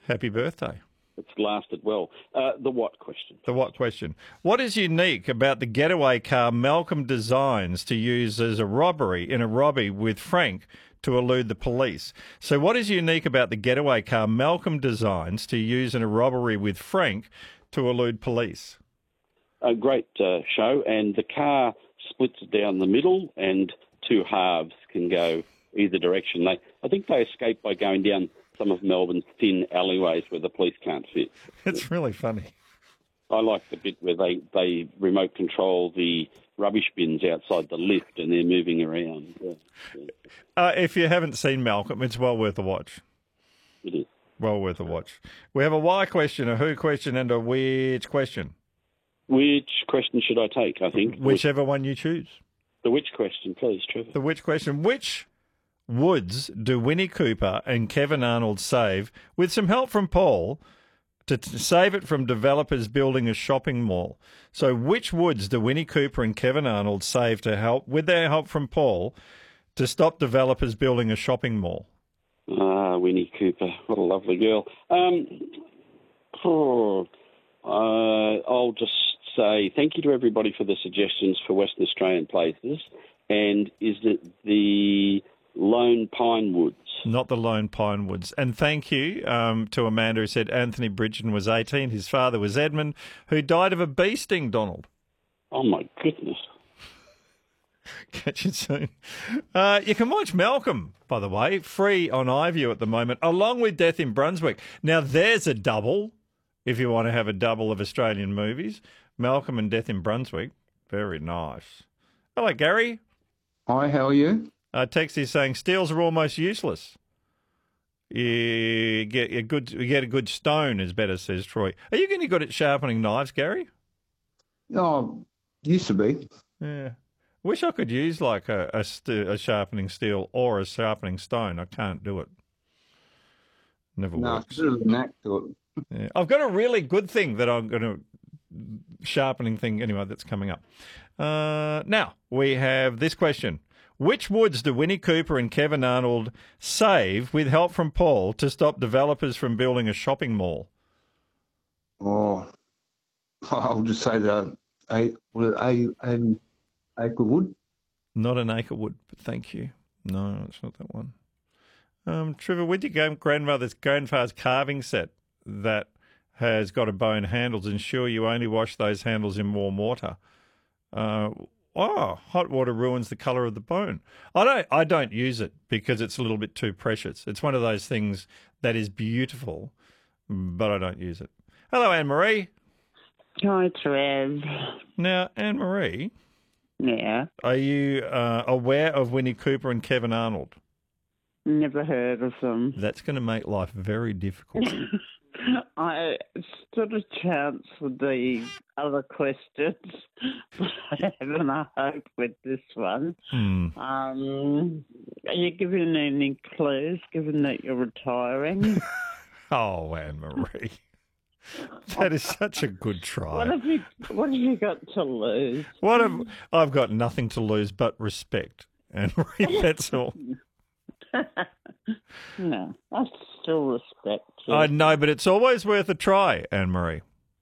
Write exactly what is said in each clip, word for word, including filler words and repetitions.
Happy birthday. It's lasted well. Uh, the what question? The what question. What is unique about the getaway car Malcolm designs to use as a robbery in a robbery with Frank to elude the police? So what is unique about the getaway car Malcolm designs to use in a robbery with Frank to elude police? A great uh, show, and the car splits down the middle, and two halves can go either direction. They, I think they escape by going down some of Melbourne's thin alleyways where the police can't fit. It's really funny. I like the bit where they, they remote control the rubbish bins outside the lift and they're moving around. Yeah, yeah. Uh, if you haven't seen Malcolm, it's well worth a watch. It is. Well worth a watch. We have a why question, a who question, and a which question. Which question should I take, I think? Whichever one you choose. The which question, please, Trevor. The which question. Which woods do Winnie Cooper and Kevin Arnold save, with some help from Paul, to t- save it from developers building a shopping mall? So which woods do Winnie Cooper and Kevin Arnold save to help, with their help from Paul, to stop developers building a shopping mall? Ah, Winnie Cooper. What a lovely girl. Um, oh, uh, I'll just say thank you to everybody for the suggestions for Western Australian places. And is it the Lone Pine Woods? Not the Lone Pine Woods. And thank you um, to Amanda who said Anthony Bridgen was eighteen. His father was Edmund, who died of a bee sting, Donald. Oh, my goodness. Catch you soon. Uh, you can watch Malcolm, by the way, free on iView at the moment, along with Death in Brunswick. Now, there's a double, if you want to have a double of Australian movies. Malcolm and Death in Brunswick. Very nice. Hello, Gary. Hi, how are you? Uh, text is saying steels are almost useless. You get a good, you get a good stone is better, says Troy. Are you getting good at sharpening knives, Gary? Oh, used to be. Yeah. Wish I could use like a, a, st- a sharpening steel or a sharpening stone. I can't do it. Never No, works. it's a bit of a knack to it. Yeah. I've got a really good thing that I'm going to sharpening thing anyway that's coming up. Uh, now we have this question. Which woods do Winnie Cooper and Kevin Arnold save with help from Paul to stop developers from building a shopping mall? Oh, I'll just say that a a an acre wood. Not an acre wood, but thank you. No, it's not that one. Um, Trevor, with your grandmother's grandfather's carving set that has got a bone handles, ensure you only wash those handles in warm water. Uh, oh, hot water ruins the colour of the bone. I don't. I don't use it because it's a little bit too precious. It's one of those things that is beautiful, but I don't use it. Hello, Anne Marie. Hi, Trev. Now, Anne Marie. Yeah. Are you uh, aware of Winnie Cooper and Kevin Arnold? Never heard of them. That's going to make life very difficult. I stood a chance with the other questions, but I haven't a hope with this one. Hmm. Um, are you giving any clues, given that you're retiring? Oh, Anne Marie. That is such a good try. What have you What have you got to lose? What have I've got nothing to lose but respect, Anne Marie. That's all. No, I still respect you. I know, but it's always worth a try, Anne Marie.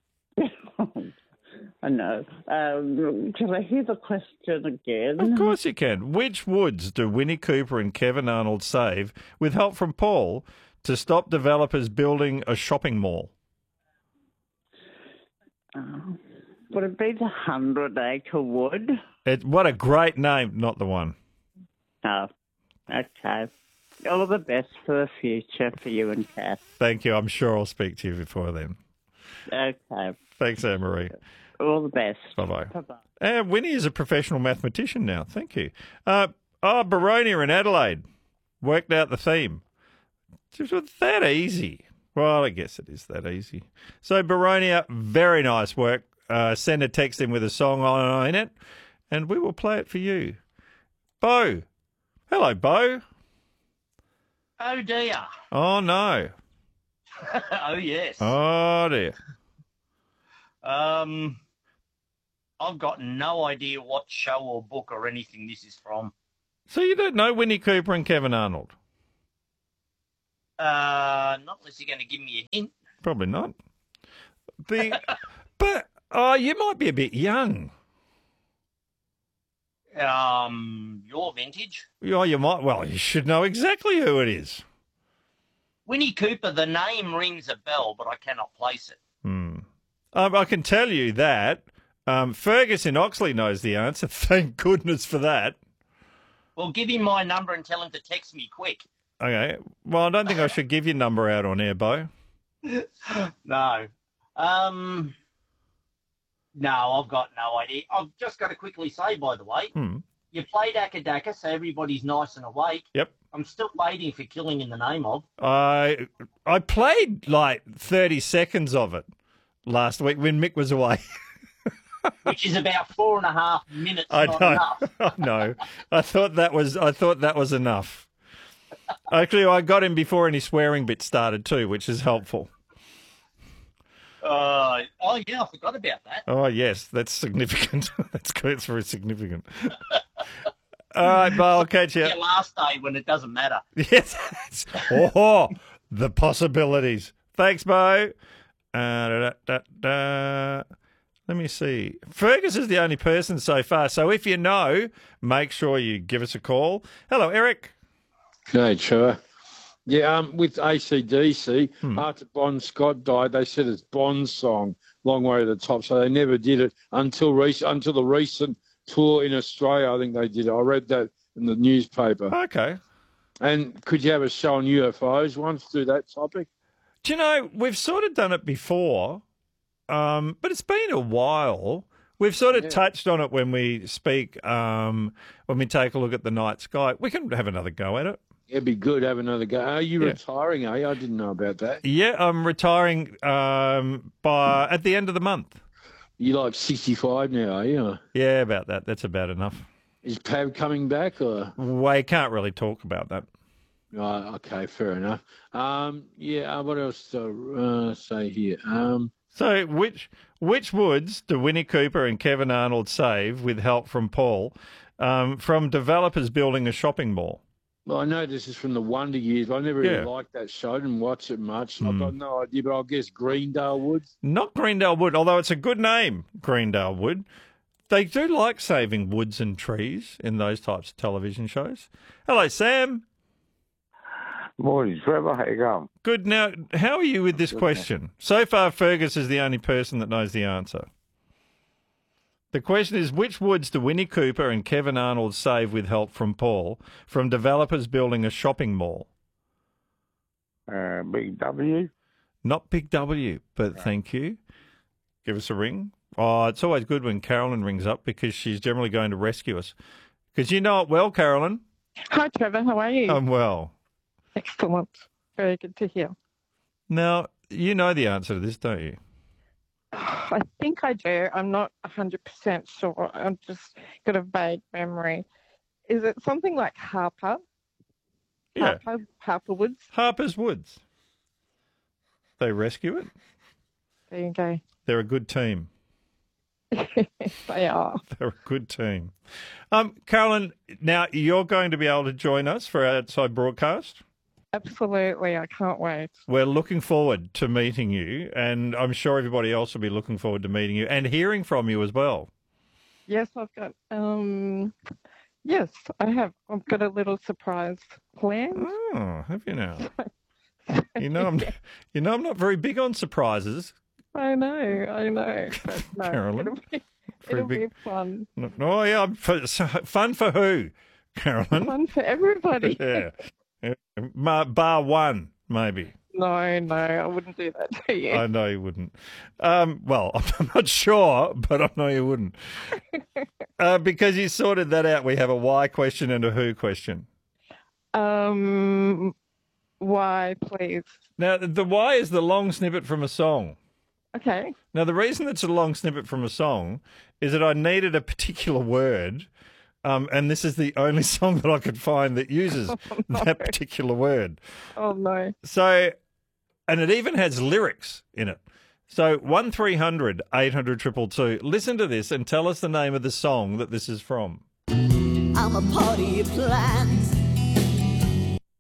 I know. Um, can I hear the question again? Of course you can. Which woods do Winnie Cooper and Kevin Arnold save with help from Paul to stop developers building a shopping mall? Uh, would it be the Hundred Acre Wood? It, what a great name. Not the one. Oh, okay. All the best for the future for you and Kath. Thank you. I'm sure I'll speak to you before then. Okay. Thanks, Anne Marie. All the best. Bye-bye. Bye-bye. Uh, Winnie is a professional mathematician now. Thank you. Uh, oh, Baronia in Adelaide worked out the theme. It was that easy. Well, I guess it is that easy. So, Baronia, very nice work. Uh, send a text in with a song on in it, and we will play it for you. Bo. Hello, Bo. Oh, dear. Oh, no. Oh, yes. Oh, dear. Um, I've got no idea what show or book or anything this is from. So you don't know Winnie Cooper and Kevin Arnold? Uh, not unless you're going to give me a hint. Probably not. The but oh, you might be a bit young. Um, your vintage. Oh, you might. Well, you should know exactly who it is. Winnie Cooper, the name rings a bell, but I cannot place it. Hmm. Um, I can tell you that um, Fergus in Oxley knows the answer. Thank goodness for that. Well, give him my number and tell him to text me quick. Okay. Well, I don't think I should give your number out on air, Bo. No. Um, no, I've got no idea. I've just got to quickly say, by the way, Hmm. you played Akadaka, so everybody's nice and awake. Yep. I'm still waiting for Killing in the Name of. I I played like thirty seconds of it last week when Mick was away. Which is about four and a half minutes. I not know. enough. I know. I thought that was. I thought that was enough. Actually, I got him before any swearing bit started too, which is helpful. Uh, oh, yeah, I forgot about that. Oh yes, that's significant. That's good. It's very significant. All right, Bo, I'll catch you. Yeah, last day when it doesn't matter. Yes. Oh, the possibilities. Thanks, Bo. Uh, da, da, da. Let me see. Fergus is the only person so far. So if you know, make sure you give us a call. Hello, Eric. No, sure. Yeah, um, with A C D C, Hmm. after Bon Scott died, they said it's Bon's song, Long Way to the Top. So they never did it until recent, until the recent tour in Australia. I think they did it. I read that in the newspaper. Okay. And could you have a show on U F Os once do that topic? Do you know, we've sort of done it before, um, but it's been a while. We've sort of Yeah. touched on it when we speak, um, when we take a look at the night sky. We can have another go at it. It'd be good. Have another go. Are you Yeah. retiring? Are you? I didn't know about that. Yeah, I'm retiring um, by at the end of the month. You like sixty-five now, are you? Yeah, about that. That's about enough. Is Pav coming back or? We can't really talk about that. Oh, okay, fair enough. Um, yeah. Uh, what else to uh, say here? Um. So, which which woods do Winnie Cooper and Kevin Arnold save with help from Paul um, from developers building a shopping mall? Well, I know this is from the Wonder Years, but I never really Yeah. liked that show. I didn't watch it much. Mm. I've got no idea, but I'll guess Greendale Woods. Not Greendale Wood, although it's a good name, Greendale Wood. They do like saving woods and trees in those types of television shows. Hello, Sam. Morning, Trevor. How you going? Good. Now, how are you with this question? So far, Fergus is the only person that knows the answer. The question is, which woods do Winnie Cooper and Kevin Arnold save with help from Paul from developers building a shopping mall? Uh, Big W. Not Big W, but thank you. Give us a ring. Oh, it's always good when Carolyn rings up because she's generally going to rescue us. Because you know it well, Carolyn. Hi, Trevor. How are you? I'm well. Excellent. Very good to hear. Now, you know the answer to this, don't you? I think I do. I'm not one hundred percent sure. I've just got a vague memory. Is it something like Harper? Yeah. Harper, Harper Woods? Harper's Woods. They rescue it. There you go. They're a good team. They are. They're a good team. Um, Carolyn, now you're going to be able to join us for our outside broadcast. Absolutely. I can't wait. We're looking forward to meeting you, and I'm sure everybody else will be looking forward to meeting you and hearing from you as well. Yes, I've got, um, yes, I have. I've got a little surprise planned. Oh, have you now? You know, I'm, you know, I'm not very big on surprises. I know, I know. But no, Carolyn, it'll be, very it'll big- be fun. Oh, yeah, I'm for, fun for who, Carolyn? Fun for everybody. Yeah. Yeah. Ma- Bar one, maybe. No, no, I wouldn't do that to you. I know you wouldn't. Um, well, I'm not sure, but I know you wouldn't. Uh, because you sorted that out, we have a why question and a who question. Um, why, please? Now, the why is the long snippet from a song. Okay. Now, the reason it's a long snippet from a song is that I needed a particular word, um, and this is the only song that I could find that uses Oh, no. that particular word. Oh, no. So, and it even has lyrics in it. So, one three hundred eight hundred two two two. Listen to this and tell us the name of the song that this is from. I'm a party of plans.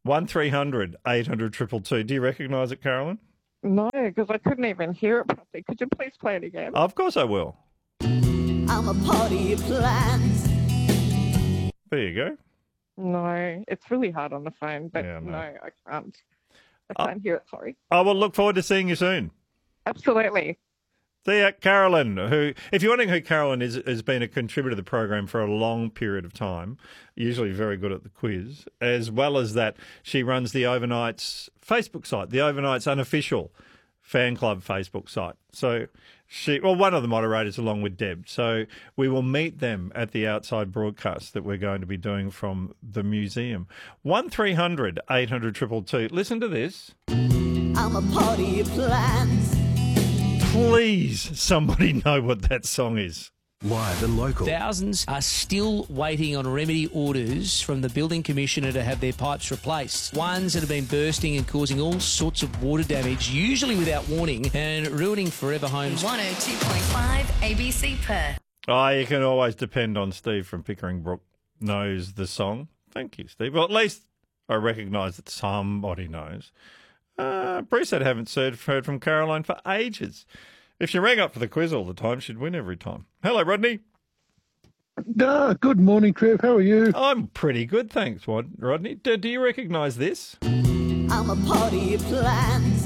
one three hundred eight hundred two two two. Do you recognise it, Carolyn? No, because I couldn't even hear it properly. Could you please play it again? Of course I will. I'm a party plant. There you go. No, it's really hard on the phone, but Yeah, I know. no, I can't. I can't hear it, sorry. I will look forward to seeing you soon. Absolutely. See ya, Carolyn, who, if you're wondering who Carolyn is, has been a contributor to the program for a long period of time, usually very good at the quiz. As well as that, she runs the Overnights Facebook site, the Overnights unofficial fan club Facebook site. So she, well, one of the moderators along with Deb. So we will meet them at the outside broadcast that we're going to be doing from the museum. one three hundred eight hundred two two two. Listen to this. I'm a party plant. Please, somebody know what that song is. Live and local. Thousands are still waiting on remedy orders from the building commissioner to have their pipes replaced. Ones that have been bursting and causing all sorts of water damage, usually without warning, and ruining forever homes. one oh two point five A B C Perth. Oh, you can always depend on Steve from Pickering Brook knows the song. Thank you, Steve. Well, at least I recognise that somebody knows. Uh, Bruce said, haven't heard from Caroline for ages. If she rang up for the quiz all the time, she'd win every time. Hello, Rodney. No, good morning, Trev. How are you? I'm pretty good, thanks, Rod- Rodney. Do, do you recognise this? I'm a party plant.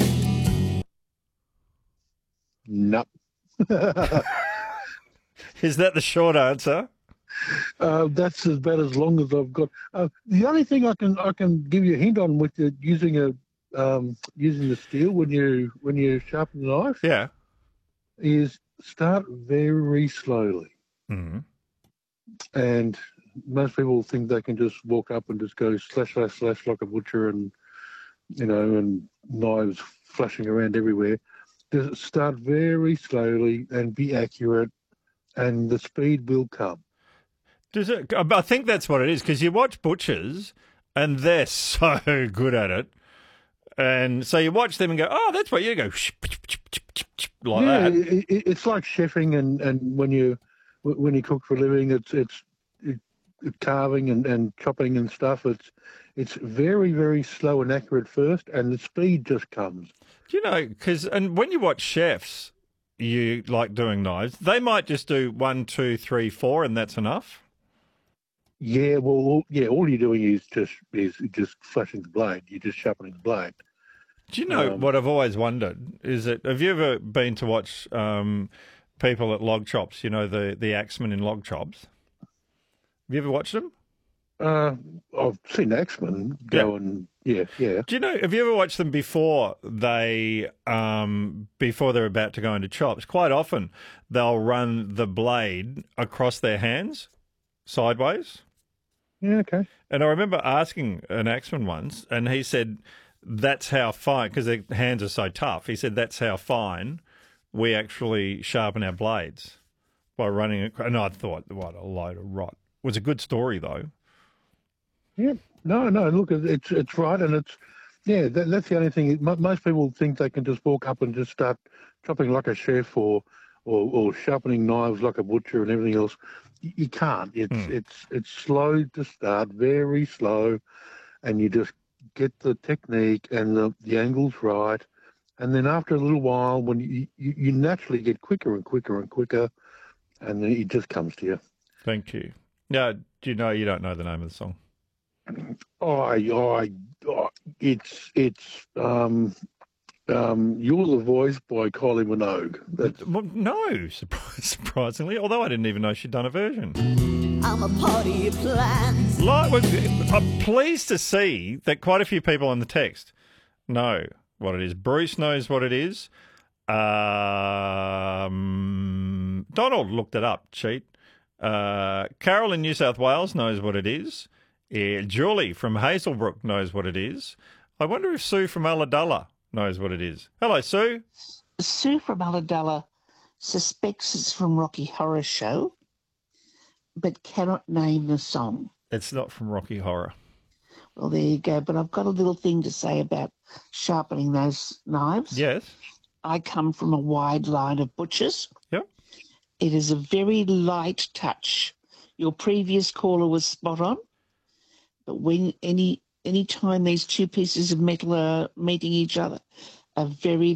No. Is that the short answer? Uh, that's about as long as I've got. Uh, the only thing I can I can give you a hint on with the, using a um, using the steel when you when you sharpen the knife, yeah, is start very slowly. Mm-hmm. And most people think they can just walk up and just go slash slash slash like a butcher, and you know, and knives flashing around everywhere. Just start very slowly and be accurate, and the speed will come. Does it? I think that's what it is, because you watch butchers and they're so good at it, and so you watch them and go, "Oh, that's what you go," like yeah, that. It, it, it's like chefing, and, and when you when you cook for a living, it's it's it, carving and, and chopping and stuff. It's it's very very slow and accurate first, and the speed just comes. Do you know? Because and when you watch chefs, you like doing knives. They might just do one, two, three, four, and that's enough. Yeah, well, all- yeah. All you're doing is just is just flashing the blade. You're just sharpening the blade. Do you know Um, what I've always wondered is that have you ever been to watch um, people at log chops? You know the the axemen in log chops. Have you ever watched them? Uh, I've seen Axemen go and yeah, yeah. Do you know? Have you ever watched them before they um, before they're about to go into chops? Quite often they'll run the blade across their hands sideways. Yeah, okay. And I remember asking an axeman once, and he said that's how fine, because their hands are so tough. He said that's how fine we actually sharpen our blades by running it. And I thought, what a load of rot. It was a good story though. Yeah, no, no. Look, it's it's right, and it's yeah. That, that's the only thing. Mo- Most people think they can just walk up and just start chopping like a chef, or or, or sharpening knives like a butcher and everything else. You, you can't. It's Hmm. it's it's slow to start, very slow, and you just get the technique and the, the angles right, and then after a little while, when you, you you naturally get quicker and quicker and quicker, and then it just comes to you. Thank you. Now, do you know you don't know the name of the song? Oh, I, oh, I, oh, it's it's um, um, "You're the Voice" by Kylie Minogue. That's, Well, no, surprise, surprisingly, although I didn't even know she'd done a version. I'm a party plant. Like, well, I'm pleased to see that quite a few people on the text know what it is. Bruce knows what it is. Um, Donald looked it up, cheat. Uh, Carol in New South Wales knows what it is. Yeah, Julie from Hazelbrook knows what it is. I wonder if Sue from Ulladulla knows what it is. Hello, Sue. Sue from Ulladulla suspects it's from Rocky Horror Show, but cannot name the song. It's not from Rocky Horror. Well, there you go. But I've got a little thing to say about sharpening those knives. Yes. I come from a wide line of butchers. Yep. It is a very light touch. Your previous caller was spot on. But when any any time these two pieces of metal are meeting each other, are very,